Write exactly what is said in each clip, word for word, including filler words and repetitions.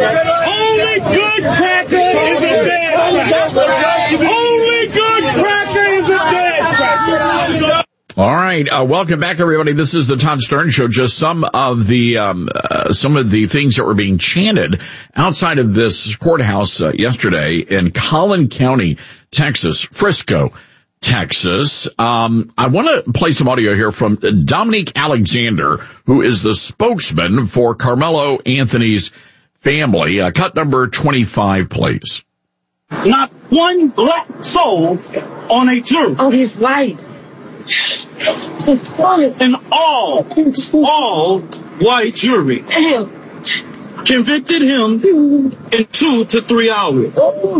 Only good cracker is a bad cracker. Only good cracker is a bad cracker. All right, uh, welcome back, everybody. This is the Todd Stern Show. Just some of the um, uh, some of the things that were being chanted outside of this courthouse uh, yesterday in Collin County, Texas, Frisco, Texas. Um, I want to play some audio here from Dominique Alexander, who is the spokesman for Carmelo Anthony's family. Uh, cut number twenty-five, please. Not one black soul on a jury. Oh, his wife. And all, all white jury convicted him in two to three hours.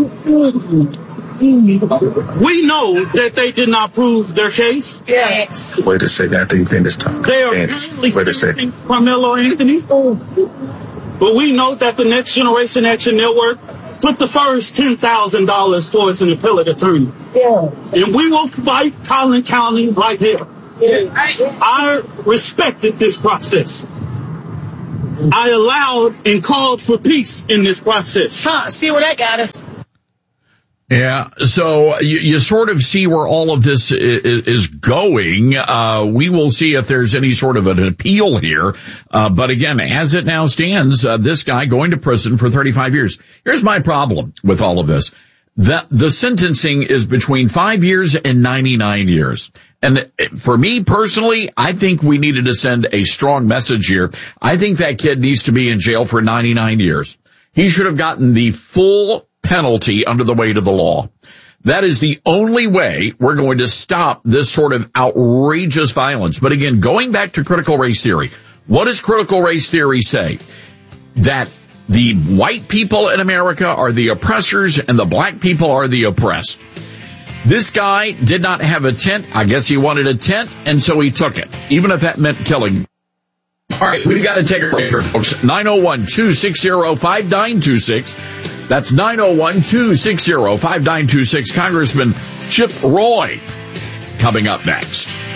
We know that they did not prove their case. Yes. Wait a second, I think finish talking. They are Finish. currently Wait a second. Carmelo Anthony. But we know that the Next Generation Action Network put the first ten thousand dollars towards an appellate attorney. Yeah. And we will fight Collin County right here. Yeah. I respected this process. I allowed and called for peace in this process. Huh, see where that got us? Yeah, so you, you sort of see where all of this is, is going. Uh, we will see if there's any sort of an appeal here. Uh, but again, as it now stands, uh, this guy going to prison for thirty-five years. Here's my problem with all of this. The, the sentencing is between five years and ninety-nine years. And for me personally, I think we needed to send a strong message here. I think that kid needs to be in jail for ninety-nine years. He should have gotten the full penalty under the weight of the law. That is the only way we're going to stop this sort of outrageous violence. But again, going back to critical race theory, what does critical race theory say? That the white people in America are the oppressors and the black people are the oppressed. This guy did not have a tent. I guess he wanted a tent, and so he took it, even if that meant killing. All right, we've got to take a break here, folks. nine oh one, two six zero, five nine two six. That's nine oh one, two six zero, five nine two six. Congressman Chip Roy coming up next.